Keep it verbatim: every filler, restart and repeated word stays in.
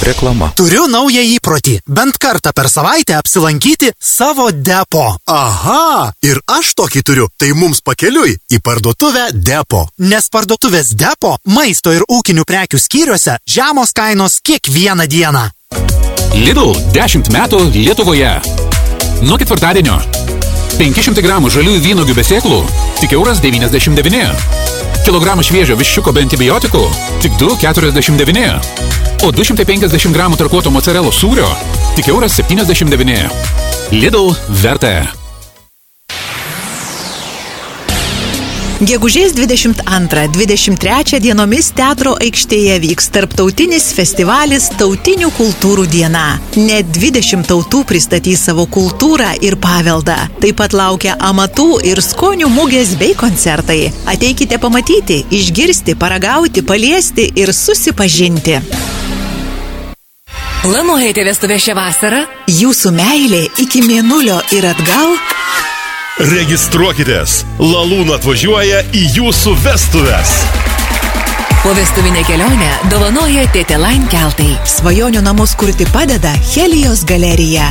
Reklama. Turiu naują įprotį. Bent kartą per savaitę apsilankyti savo depo. Aha, ir aš tokį turiu. Tai mums pakeliui į parduotuvę Depo. Nes parduotuvės Depo maisto ir ūkinių prekių skyriuose žemos kainos kiekvieną dieną. Lidl dešimt metų Lietuvoje. Nuo ketvirtadienio. penki šimtai gramų žaliųjų vynuogių be sėklų tik euras devyniasdešimt devyni. Kilogramą šviežio viščiuko be antibiotikų tik du keturiasdešimt devyni. O du šimtai penkiasdešimt gramų tarkuoto mozzarellos sūrio tik euras septyniasdešimt devyni. Lidl verta. Gegužės dvidešimt antrą dvidešimt trečią dienomis teatro aikštėje vyks tarptautinis festivalis Tautinių kultūrų diena. Net dvidešimt tautų pristatys savo kultūrą ir paveldą. Taip pat laukia amatų ir skonių mugės bei koncertai. Ateikite pamatyti, išgirsti, paragauti, paliesti ir susipažinti. Planuojate vestuvę šią vasarą? Jūsų meilė iki mėnulio ir atgal? Registruokitės. Lalūna atvažiuoja į jūsų vestuves. Po vestuvinę kelionę dovanoja Tėtė Line keltai. Svajonių namus kurti padeda Helijos galerija.